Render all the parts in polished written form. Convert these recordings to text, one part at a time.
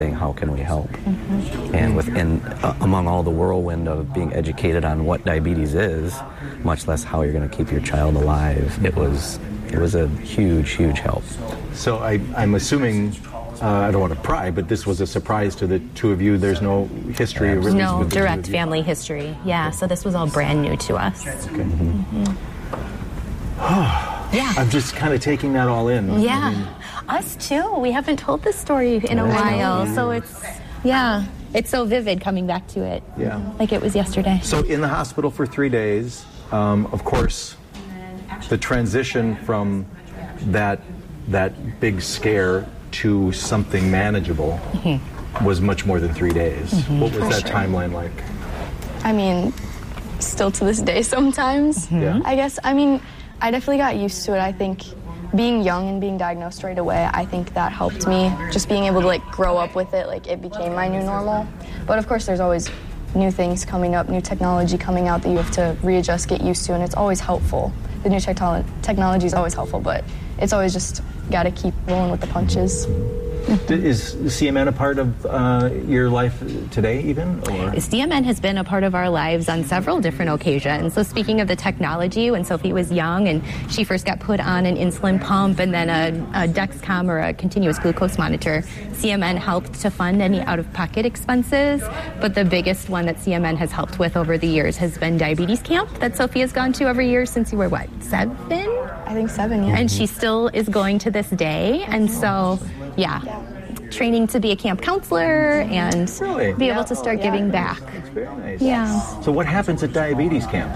saying, how can we help? Mm-hmm. And within, among all the whirlwind of being educated on what diabetes is, much less how you're going to keep your child alive, it was a huge, huge help. So I'm assuming, I don't want to pry, but this was a surprise to the two of you. There's no history. No direct family history. Yeah, so this was all brand new to us. Okay. Mm-hmm. Yeah. I'm just kind of taking that all in. Yeah. Us too. We haven't told this story in a while, so it's so vivid coming back to it. Yeah. Like it was yesterday. So in the hospital for 3 days, of course, the transition from that big scare to something manageable was much more than 3 days. What was that timeline like? I mean, still to this day sometimes. Yeah. I guess, I definitely got used to it. I think being young and being diagnosed right away, I think that helped me. Just being able to grow up with it, it became my new normal. But of course there's always new things coming up, new technology coming out that you have to readjust, get used to, and it's always helpful. The new technology is always helpful, but it's always just got to keep rolling with the punches. Is CMN a part of your life today even? Or? CMN has been a part of our lives on several different occasions. So speaking of the technology, when Sophie was young and she first got put on an insulin pump and then a Dexcom or a continuous glucose monitor, CMN helped to fund any out-of-pocket expenses. But the biggest one that CMN has helped with over the years has been diabetes camp that Sophie has gone to every year since you were, 7? I think 7, yeah. And she still is going to this day. And so, training to be a camp counselor and be able to start giving back. That's very nice. Yeah. So what happens at diabetes camp?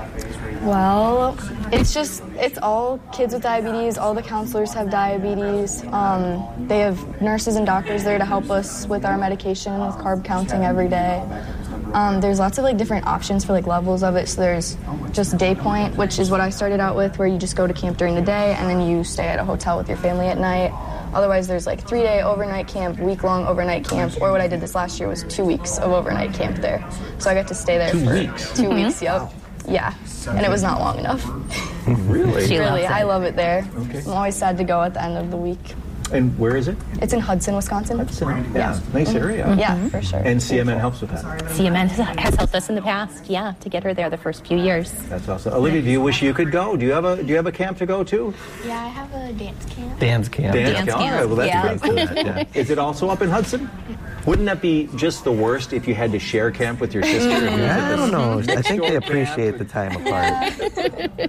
Well, it's all kids with diabetes. All the counselors have diabetes. They have nurses and doctors there to help us with our medication, with carb counting every day. There's lots of different options for levels of it. So there's just day point, which is what I started out with, where you just go to camp during the day and then you stay at a hotel with your family at night. Otherwise, there's 3-day overnight camp, week-long overnight camp, or what I did this last year was 2 weeks of overnight camp there. So I got to stay there for 2 weeks. 2 weeks. Yep. Yeah, and it was not long enough. Really? Really, I love it there. Okay. I'm always sad to go at the end of the week. And where is it? It's in Hudson, Wisconsin. Hudson. Yeah. Nice area. Yeah, for sure. And CMN helps with that. CMN has helped us in the past, to get her there the first few years. That's awesome. Olivia, do you wish you could go? Do you have a camp to go to? Yeah, I have a dance camp. Dance camp. Dance All camp. right, well, that's Yeah. great. Yeah. Is it also up in Hudson? Wouldn't that be just the worst if you had to share camp with your sister? I don't know. I think they appreciate the time apart.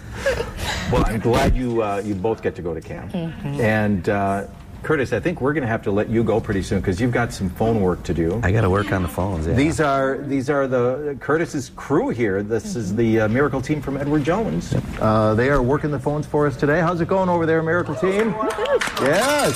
Well, I'm glad you both get to go to camp. And Curtis, I think we're going to have to let you go pretty soon because you've got some phone work to do. I got to work on the phones. Yeah. These are the Curtis's crew here. This is the Miracle team from Edward Jones. They are working the phones for us today. How's it going over there, Miracle team? Yes.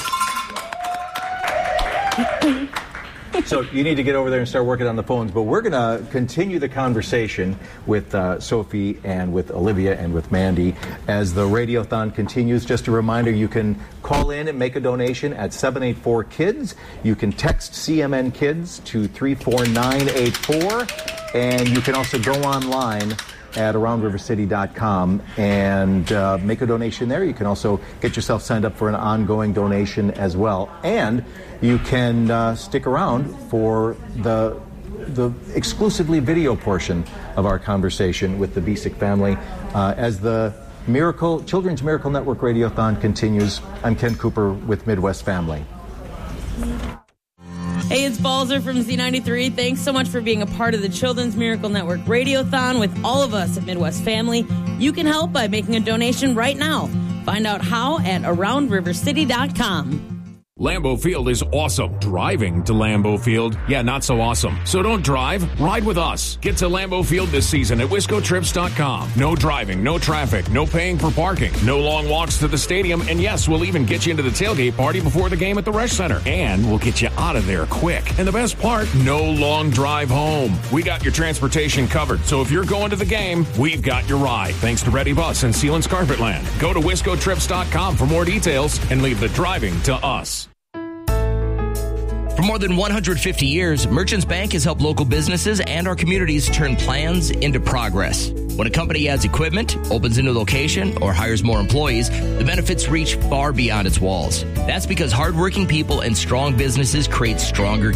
So you need to get over there and start working on the phones, but we're going to continue the conversation with Sophie and with Olivia and with Mandy as the Radiothon continues. Just a reminder, you can call in and make a donation at 784-KIDS. You can text CMN Kids to 34984, and you can also go online at aroundrivercity.com and make a donation there. You can also get yourself signed up for an ongoing donation as well. And you can stick around for the exclusively video portion of our conversation with the Bisick family as the Children's Miracle Network Radiothon continues. I'm Ken Cooper with Midwest Family. Hey, it's Balzer from Z93. Thanks so much for being a part of the Children's Miracle Network Radiothon with all of us at Midwest Family. You can help by making a donation right now. Find out how at aroundrivercity.com. Lambeau Field is awesome. Driving to Lambeau Field, not so awesome. So don't drive, ride with us. Get to Lambeau Field this season at WiscoTrips.com. No driving, no traffic, no paying for parking, no long walks to the stadium, and yes, we'll even get you into the tailgate party before the game at the Resch Center. And we'll get you out of there quick. And the best part, no long drive home. We got your transportation covered, so if you're going to the game, we've got your ride. Thanks to Ready Bus and Sealands Carpetland. Go to WiscoTrips.com for more details and leave the driving to us. For more than 150 years, Merchants Bank has helped local businesses and our communities turn plans into progress. When a company adds equipment, opens a new location, or hires more employees, the benefits reach far beyond its walls. That's because hardworking people and strong businesses create stronger